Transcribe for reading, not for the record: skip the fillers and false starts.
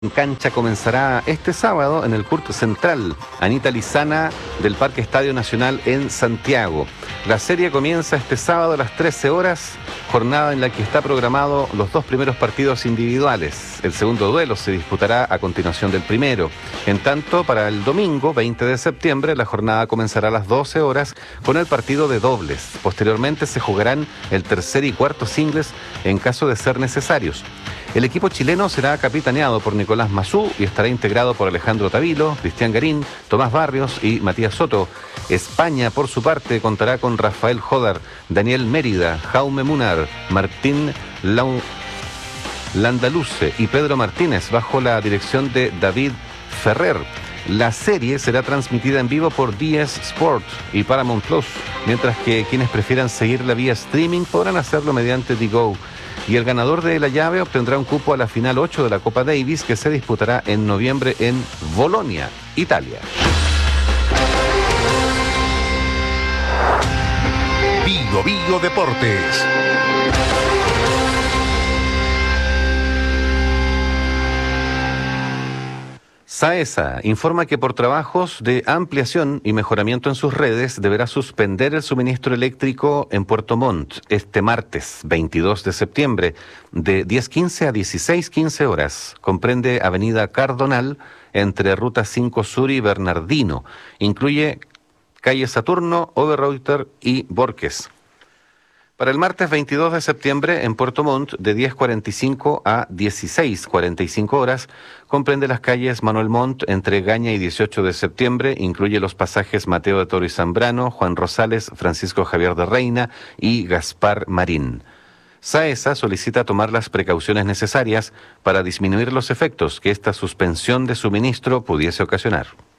En cancha comenzará este sábado en el Curto Central, Anita Lizana del Parque Estadio Nacional en Santiago. La serie comienza este sábado a las 13 horas, jornada en la que está programado los dos primeros partidos individuales. El segundo duelo se disputará a continuación del primero. En tanto, para el domingo 20 de septiembre, la jornada comenzará a las 12 horas con el partido de dobles. Posteriormente se jugarán el tercer y cuarto singles en caso de ser necesarios. El equipo chileno será capitaneado por Nicolás Massú y estará integrado por Alejandro Tavilo, Cristian Garín, Tomás Barrios y Matías Soto. España, por su parte, contará con Rafael Jodar, Daniel Mérida, Jaume Munar, Martín Landaluce y Pedro Martínez, bajo la dirección de David Ferrer. La serie será transmitida en vivo por DS Sport y Paramount Plus, mientras que quienes prefieran seguirla vía streaming podrán hacerlo mediante Digo. Y el ganador de la llave obtendrá un cupo a la final 8 de la Copa Davis, que se disputará en noviembre en Bolonia, Italia. Bio Deportes. SAESA informa que por trabajos de ampliación y mejoramiento en sus redes deberá suspender el suministro eléctrico en Puerto Montt este martes 22 de septiembre de 10:15 a 16:15 horas. Comprende Avenida Cardonal entre Ruta 5 Sur y Bernardino. Incluye calle Saturno, Oberreuter y Borges. Para el martes 22 de septiembre en Puerto Montt, de 10:45 a 16:45 horas, comprende las calles Manuel Montt entre Gaña y 18 de septiembre, incluye los pasajes Mateo de Toro y Zambrano, Juan Rosales, Francisco Javier de Reina y Gaspar Marín. SAESA solicita tomar las precauciones necesarias para disminuir los efectos que esta suspensión de suministro pudiese ocasionar.